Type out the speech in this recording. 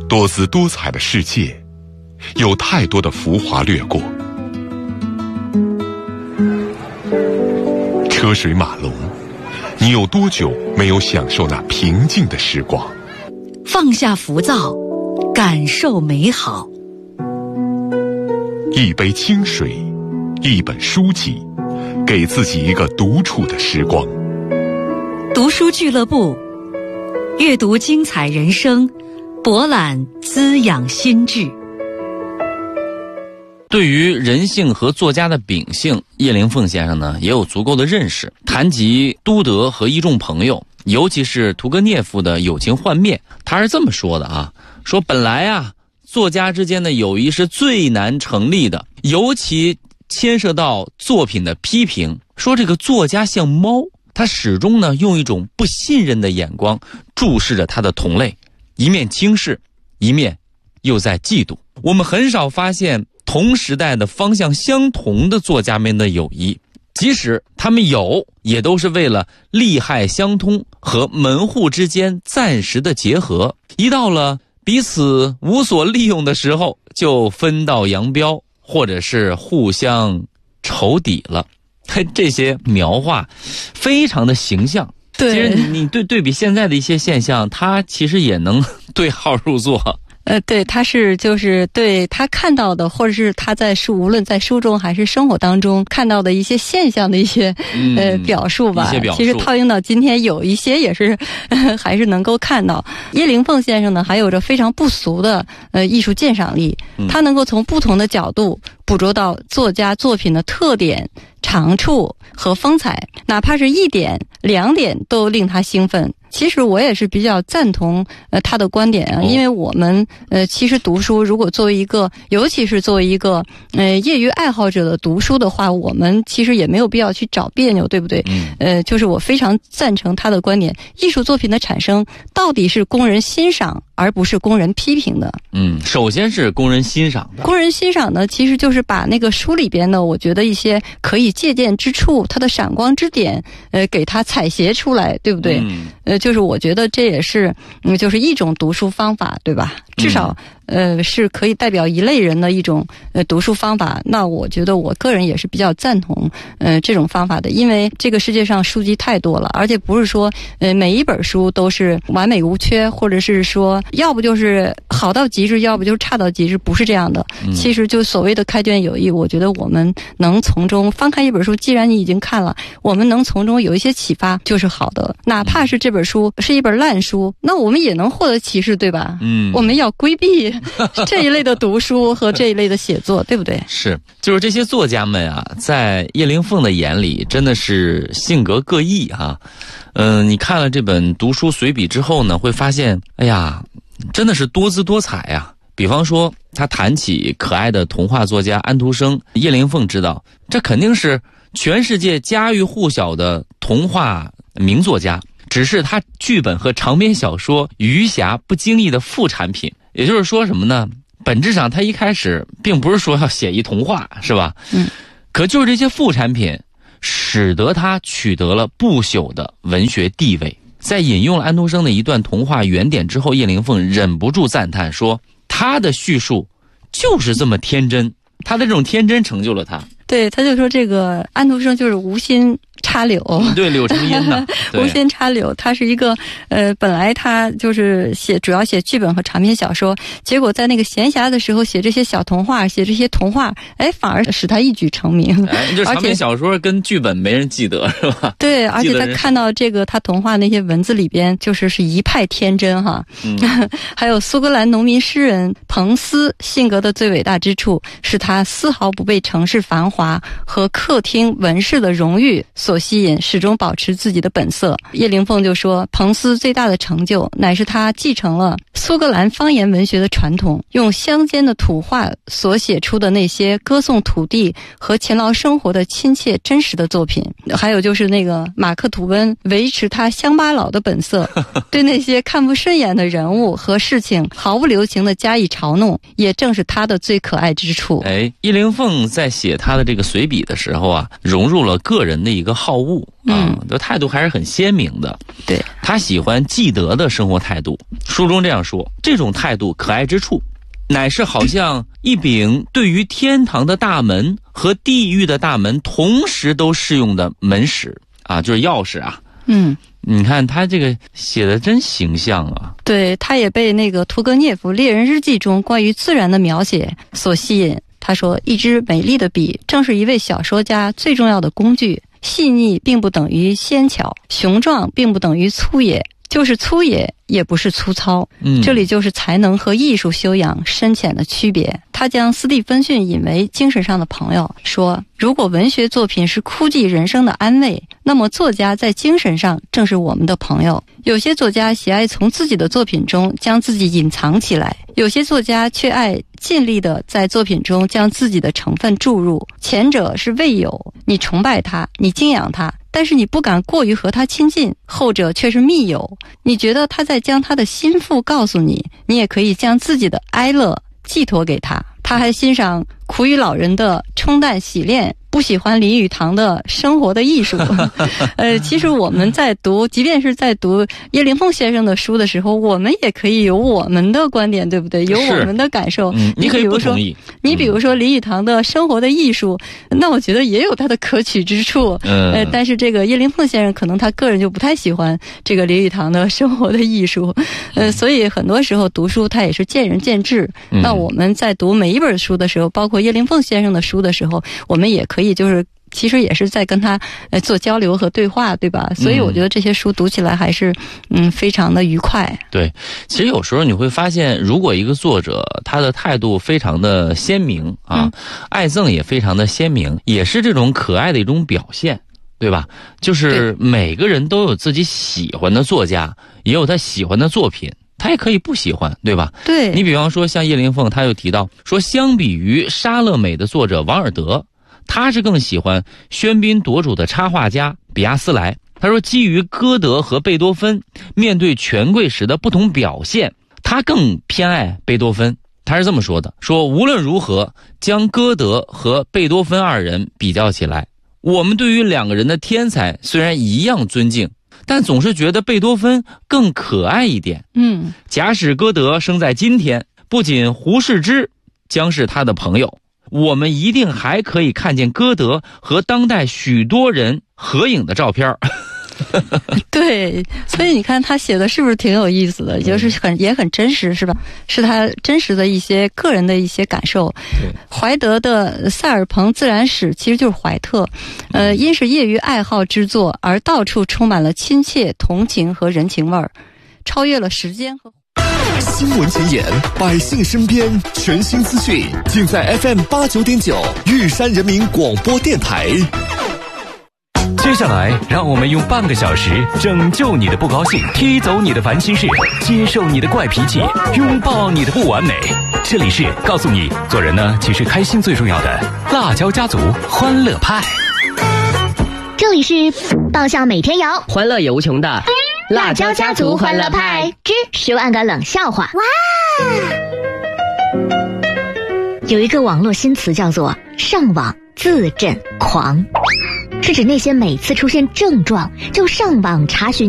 多姿多彩的世界，有太多的浮华掠过。车水马龙，你有多久没有享受那平静的时光？ 放下浮躁，感受美好。 一杯清水，一本书籍，给自己一个独处的时光。 读书俱乐部，阅读精彩人生，博览滋养心智。 对于人性和作家的秉性，叶灵凤先生呢也有足够的认识。谈及都德和一众朋友，尤其是屠格涅夫的友情幻灭，他是这么说的啊，说本来啊，作家之间的友谊是最难成立的，尤其牵涉到作品的批评。说这个作家像猫，他始终呢用一种不信任的眼光注视着他的同类，一面轻视，一面又在嫉妒。我们很少发现同时代的方向相同的作家们的友谊，即使他们有，也都是为了利害相通和门户之间暂时的结合，一到了彼此无所利用的时候，就分道扬镳，或者是互相仇敌了。这些描画非常的形象。 对， 其实你对比现在的一些现象，它其实也能对号入座。 对，他是就是对他看到的，或者是他在无论在书中还是生活当中看到的一些现象的一些表述吧。其实套用到今天，有一些也是还是能够看到。叶灵凤先生呢，还有着非常不俗的艺术鉴赏力，他能够从不同的角度捕捉到作家作品的特点、长处和风采，哪怕是1点、2点都令他兴奋。其实我也是比较赞同他的观点啊，因为我们其实读书，如果作为一个，尤其是作为一个业余爱好者的读书的话，我们其实也没有必要去找别扭，对不对？就是我非常赞成他的观点，艺术作品的产生到底是供人欣赏，而不是供人批评的。 首先是供人欣赏的。 供人欣赏呢，其实就是把那个书里边的，我觉得一些可以借鉴之处，它的闪光之点，给它采撷出来，对不对？就是我觉得这也是，就是一种读书方法，对吧？至少是可以代表一类人的一种读书方法。那我觉得我个人也是比较赞同这种方法的，因为这个世界上书籍太多了，而且不是说每一本书都是完美无缺，或者是说要不就是好到极致，要不就是差到极致，不是这样的。其实就所谓的开卷有益，我觉得我们能从中翻看一本书，既然你已经看了，我们能从中有一些启发就是好的。哪怕是这本书是一本烂书，那我们也能获得启示，对吧？我们要规避这一类的读书和这一类的写作，对不对？ 是，就是这些作家们啊，在叶灵凤的眼里真的是性格各异啊。你看了这本读书随笔之后呢，会发现，哎呀，真的是多姿多彩呀。比方说，他谈起可爱的童话作家安徒生，叶灵凤知道，这肯定是全世界家喻户晓的童话名作家，只是他剧本和长篇小说余霞不经意的副产品。也就是说什么呢？本质上他一开始并不是说要写一童话，是吧？可就是这些副产品使得他取得了不朽的文学地位。在引用了安徒生的一段童话原点之后，叶灵凤忍不住赞叹说，他的叙述就是这么天真，他的这种天真成就了他。 对，他就说这个安徒生就是无心插柳， 对，柳成荫呢， 无心插柳。他是一个本来他就是主要写剧本和长篇小说，结果在那个闲暇的时候写这些小童话，写这些童话，反而使他一举成名。 就长篇小说跟剧本没人记得，是吧？ 对，而且他看到这个他童话那些文字里边，就是一派天真哈。还有苏格兰农民诗人彭斯性格的最伟大之处，是他丝毫不被城市繁华和客厅文士的荣誉所吸引，始终保持自己的本色。叶灵凤就说，彭斯最大的成就乃是他继承了苏格兰方言文学的传统，用乡间的土话所写出的那些歌颂土地和勤劳生活的亲切真实的作品。还有就是那个马克吐温维持他乡巴佬的本色，对那些看不顺眼的人物和事情毫不留情地加以嘲弄，也正是他的最可爱之处。 叶灵凤在写他的这个随笔的时候啊，融入了个人的一个好恶的态度还是很鲜明的。 对， 他喜欢既得的生活态度。书中这样说，这种态度可爱之处，乃是好像一柄对于天堂的大门和地狱的大门同时都适用的门匙啊，就是钥匙啊。你看他这个写的真形象啊。 对，他也被那个屠格涅夫《猎人日记》中关于自然的描写所吸引。他说，一支美丽的笔正是一位小说家最重要的工具，细腻并不等于纤巧，雄壮并不等于粗野，就是粗野也不是粗糙。这里就是才能和艺术修养深浅的区别。他将斯蒂芬逊引为精神上的朋友，说，如果文学作品是枯寂人生的安慰，那么作家在精神上正是我们的朋友。有些作家喜爱从自己的作品中将自己隐藏起来，有些作家却爱尽力地在作品中将自己的成分注入。前者是未有，你崇拜他，你敬仰他，但是你不敢过于和他亲近；后者却是密友，你觉得他在将他的心腹告诉你，你也可以将自己的哀乐寄托给他。他还欣赏苦与老人的冲淡洗练，不喜欢林语堂的生活的艺术。其实我们在读，即便是在读叶灵凤先生的书的时候，我们也可以有我们的观点，对不对？有我们的感受。 你可以不同意。 你比如说林语堂的生活的艺术，那我觉得也有他的可取之处。但是这个叶灵凤先生可能他个人就不太喜欢这个林语堂的生活的艺术。所以很多时候读书他也是见仁见智。那我们在读每一本书的时候，包括叶灵凤先生的书的时候，我们也可以就是其实也是在跟他做交流和对话，对吧？所以我觉得这些书读起来还是非常的愉快。 对，其实有时候你会发现，如果一个作者他的态度非常的鲜明啊，爱憎也非常的鲜明，也是这种可爱的一种表现，对吧？就是每个人都有自己喜欢的作家，也有他喜欢的作品，他也可以不喜欢，对吧？ 对， 你比方说像叶灵凤，他又提到说，相比于莎乐美的作者王尔德，他是更喜欢喧宾夺主的插画家比亚斯莱。他说，基于歌德和贝多芬面对权贵时的不同表现，他更偏爱贝多芬。他是这么说的，说无论如何将歌德和贝多芬二人比较起来，我们对于两个人的天才虽然一样尊敬，但总是觉得贝多芬更可爱一点。假使歌德生在今天，不仅胡适之将是他的朋友，我们一定还可以看见歌德和当代许多人合影的照片。 对，所以你看他写的是不是挺有意思的，就是也很真实，是吧？是他真实的一些个人的一些感受。怀德的《塞尔彭自然史》其实就是怀特，因是业余爱好之作，而到处充满了亲切、同情和人情味儿，超越了时间和。 新闻前沿，百姓身边，全新资讯尽在 FM89.9玉山人民广播电台。 接下来，让我们用半个小时拯救你的不高兴，踢走你的烦心事，接受你的怪脾气，拥抱你的不完美。这里是告诉你，做人呢，其实开心最重要的辣椒家族欢乐派。 这里是爆笑每天摇， 欢乐也无穷的辣椒家族欢乐派之10万个冷笑话。哇！有一个网络新词叫做上网自诊狂，是指那些每次出现症状就上网查询